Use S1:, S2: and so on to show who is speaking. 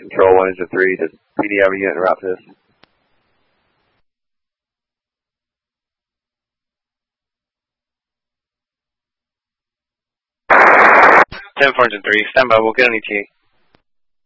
S1: Control 1 Engine 3, does PD have a unit en route to this?
S2: 10 4 Engine 3, stand by, we'll get an ETA.